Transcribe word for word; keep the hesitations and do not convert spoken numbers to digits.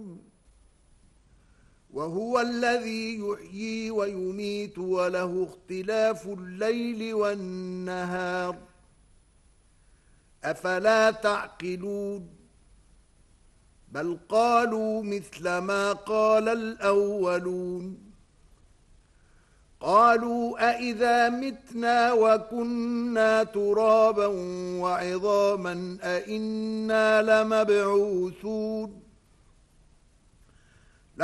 وهو الذي يحيي ويميت وله اختلاف الليل والنهار أفلا تعقلون بل قالوا مثل ما قال الأولون قالوا أإذا متنا وكنا ترابا وعظاما أإنا لمبعوثون